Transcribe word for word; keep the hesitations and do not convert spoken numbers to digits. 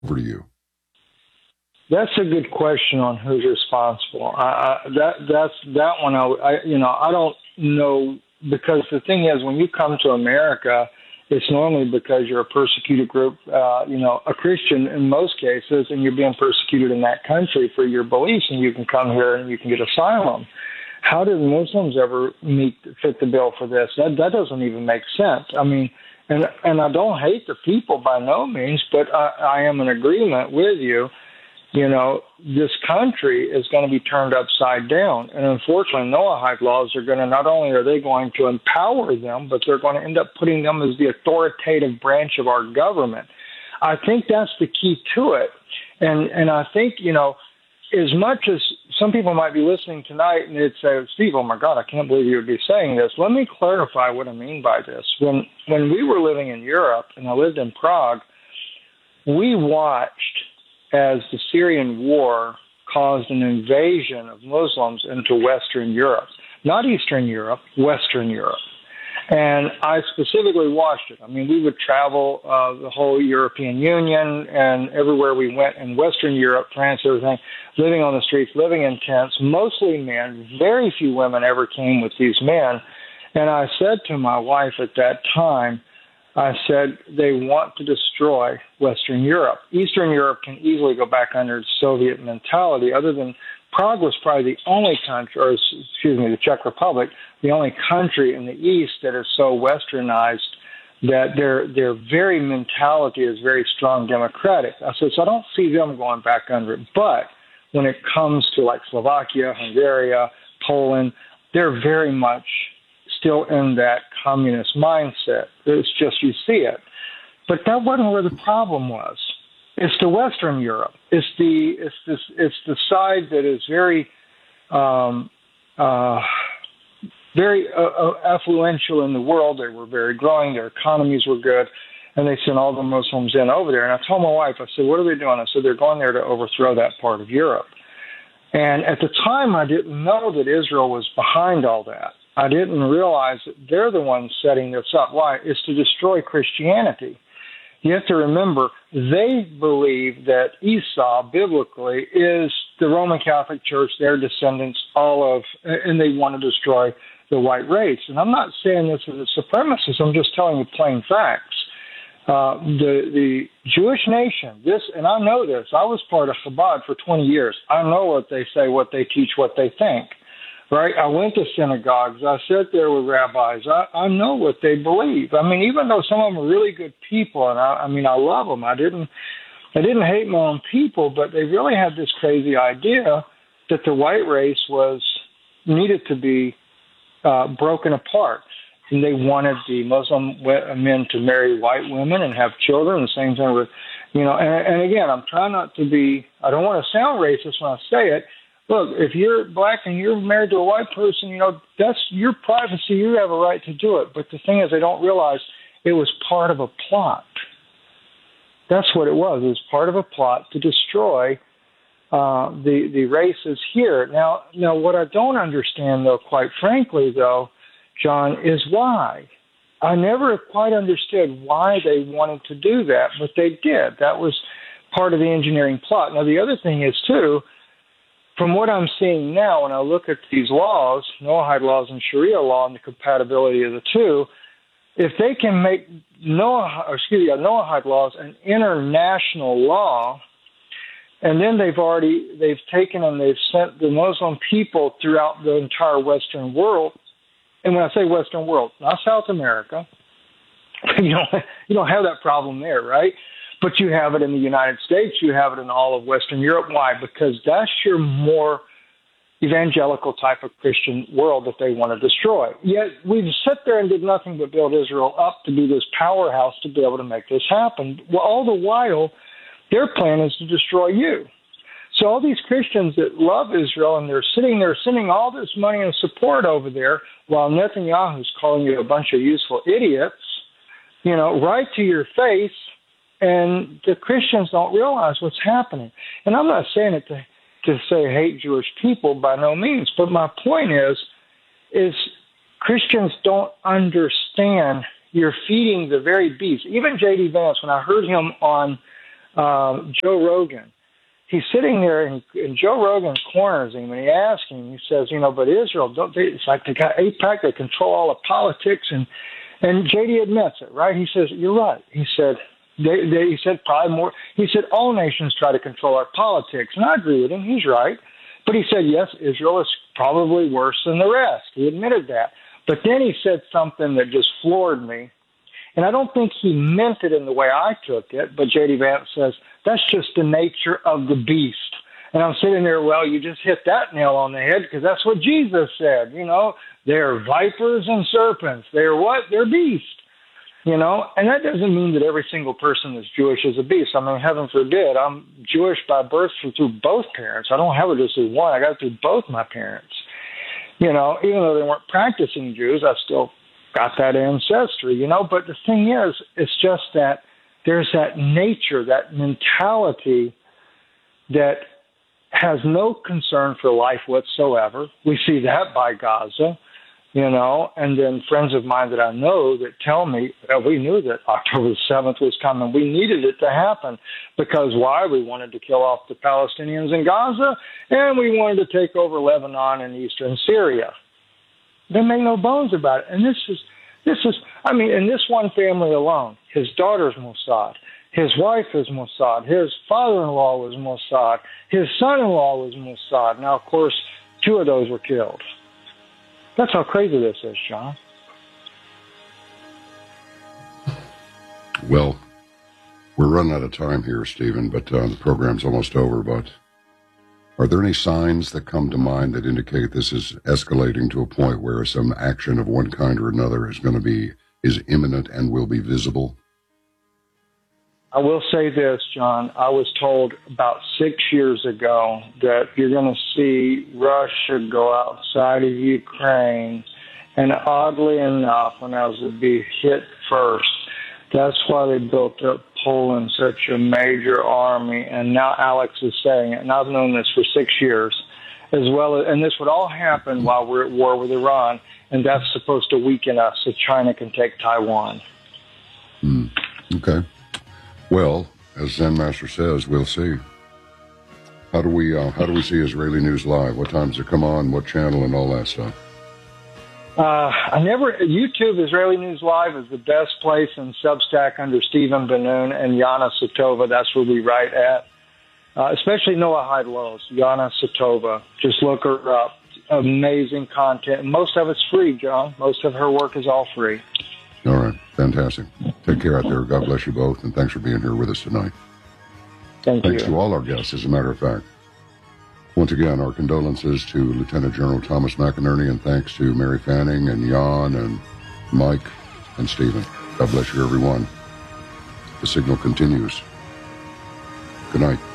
Over to you. That's a good question on who's responsible. I, I, that that's that one. I, I you know I don't know, because the thing is, when you come to America, it's normally because you're a persecuted group, uh, you know, a Christian in most cases, and you're being persecuted in that country for your beliefs, and you can come here and you can get asylum. How did Muslims ever meet fit the bill for this? That that doesn't even make sense. I mean, and and I don't hate the people by no means, but I, I am in agreement with you. You know, this country is going to be turned upside down. And unfortunately, Noahide laws are going to, not only are they going to empower them, but they're going to end up putting them as the authoritative branch of our government. I think that's the key to it. And and I think, you know, as much as some people might be listening tonight and they'd say, Steve, oh my God, I can't believe you would be saying this. Let me clarify what I mean by this. When when we were living in Europe and I lived in Prague, we watched as the Syrian war caused an invasion of Muslims into Western Europe. Not Eastern Europe, Western Europe. And I specifically watched it. I mean, we would travel uh, the whole European Union and everywhere we went in Western Europe, France, everything, living on the streets, living in tents, mostly men. Very few women ever came with these men. And I said to my wife at that time, I said, they want to destroy Western Europe. Eastern Europe can easily go back under Soviet mentality. Other than Prague was probably the only country, or excuse me, the Czech Republic, the only country in the East that is so westernized that their their very mentality is very strong democratic. I said, so I don't see them going back under it. But when it comes to like Slovakia, Hungary, Poland, they're very much still in that communist mindset. It's just you see it. But that wasn't where the problem was. It's the Western Europe. It's the it's this it's the side that is very um, uh, very uh, affluential in the world. They were very growing. Their economies were good, and they sent all the Muslims in over there. And I told my wife, I said, "What are they doing?" I said, "They're going there to overthrow that part of Europe." And at the time, I didn't know that Israel was behind all that. I didn't realize that they're the ones setting this up. Why? It's to destroy Christianity. You have to remember, they believe that Esau, biblically, is the Roman Catholic Church, their descendants, all of, and they want to destroy the white race. And I'm not saying this as a supremacist. I'm just telling you plain facts. Uh, the the Jewish nation, this, and I know this. I was part of Chabad for twenty years. I know what they say, what they teach, what they think. Right? I went to synagogues. I sat there with rabbis. I, I know what they believe. I mean, even though some of them are really good people, and I, I mean, I love them. I didn't, I didn't hate my own people, but they really had this crazy idea that the white race was needed to be uh, broken apart, and they wanted the Muslim men to marry white women and have children. The same thing with, you know. And, and again, I'm trying not to be. I don't want to sound racist when I say it. Look, if you're black and you're married to a white person, you know, that's your privacy. You have a right to do it. But the thing is, they don't realize it was part of a plot. That's what it was. It was part of a plot to destroy uh, the the races here. Now, now, what I don't understand, though, quite frankly, though, John, is why. I never quite understood why they wanted to do that, but they did. That was part of the engineering plot. Now, the other thing is, too, from what I'm seeing now, when I look at these laws, Noahide laws and Sharia law, and the compatibility of the two, if they can make Noah, or excuse me, Noahide laws an international law, and then they've already they've taken and they've sent the Muslim people throughout the entire Western world, and when I say Western world, not South America, you don't you don't have that problem there, right? But you have it in the United States. You have it in all of Western Europe. Why? Because that's your more evangelical type of Christian world that they want to destroy. Yet we've sat there and did nothing but build Israel up to be this powerhouse to be able to make this happen. Well, all the while, their plan is to destroy you. So all these Christians that love Israel, and they're sitting there sending all this money and support over there while Netanyahu's calling you a bunch of useful idiots, you know, right to your face. And the Christians don't realize what's happening. And I'm not saying it to, to say hate Jewish people by no means, but my point is, is Christians don't understand you're feeding the very beast. Even J D. Vance, when I heard him on um, Joe Rogan. He's sitting there, and, and Joe Rogan corners him, and he asks him, he says, you know, but Israel, don't they, it's like they got AIPAC, they control all the politics, and, and J D admits it, right? He says, you're right. He said, they, they, he said, probably more, he said, all nations try to control our politics, and I agree with him, he's right. But he said, yes, Israel is probably worse than the rest. He admitted that. But then he said something that just floored me. And I don't think he meant it in the way I took it, but J D Vance says, that's just the nature of the beast. And I'm sitting there, well, you just hit that nail on the head, because that's what Jesus said. You know, they're vipers and serpents. They're what? They're beasts. You know, and that doesn't mean that every single person that's Jewish is a beast. I mean, heaven forbid, I'm Jewish by birth through both parents. I don't have it just as one. I got it through both my parents. You know, even though they weren't practicing Jews, I still got that ancestry, you know. But the thing is, it's just that there's that nature, that mentality that has no concern for life whatsoever. We see that by Gaza. You know, and then friends of mine that I know that tell me, well, we knew that October the seventh was coming. We needed it to happen because why? We wanted to kill off the Palestinians in Gaza, and we wanted to take over Lebanon and eastern Syria. They make no bones about it. And this is, this is, I mean, in this one family alone, his daughter's Mossad, his wife is Mossad, his father-in-law was Mossad, his son-in-law was Mossad. Now, of course, two of those were killed. That's how crazy this is, John. Well, we're running out of time here, Stephen, but uh, the program's almost over. But are there any signs that come to mind that indicate this is escalating to a point where some action of one kind or another is going to be, is imminent and will be visible? I will say this, John. I was told about six years ago that you're going to see Russia go outside of Ukraine. And oddly enough, when I was to be hit first, that's why they built up Poland, such a major army. And now Alex is saying it, and I've known this for six years, as well as, and this would all happen while we're at war with Iran, and that's supposed to weaken us so China can take Taiwan. Mm, okay. Well, as Zen Master says, we'll see. How do we uh, how do we see Israeli News Live? What time does it come on? What channel and all that stuff? Uh, I never YouTube Israeli News Live is the best place, in Substack under Stephen Ben-Nun and Yana Satova. That's where we write at. Uh, especially Noah Hyde-Lowe's, Yana Satova. Just look her up. Amazing content. Most of it's free, John. Most of her work is all free. All right. Fantastic. Take care out there. God bless you both, and thanks for being here with us tonight. Thank Thanks you. to all our guests, as a matter of fact. Once again, our condolences to Lieutenant General Thomas McInerney, and thanks to Mary Fanning and Jan and Mike and Stephen. God bless you, everyone. The signal continues. Good night.